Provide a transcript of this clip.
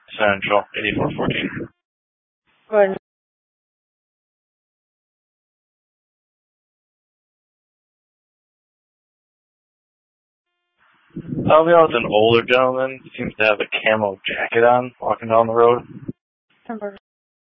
Central, 8414. Go ahead. I'll be out with an older gentleman. He seems to have a camo jacket on, walking down the road.